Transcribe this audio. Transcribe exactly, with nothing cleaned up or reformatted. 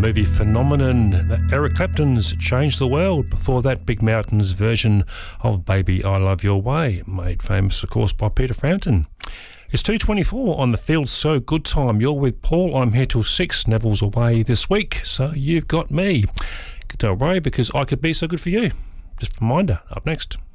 movie phenomenon. Eric Clapton's Change the World. Before that, Big Mountain's version of Baby I Love Your Way, made famous, of course, by Peter Frampton. It's two twenty-four on the Feels So Good time. You're with Paul. I'm here till six. Neville's away this week, so you've got me. Don't worry, because I could be so good for you. Just a reminder, up next.